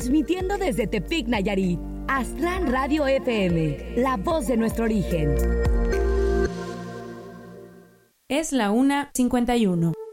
Transmitiendo desde Tepic, Nayarit, Aztlán Radio FM, la voz de nuestro origen. Es la 1:51.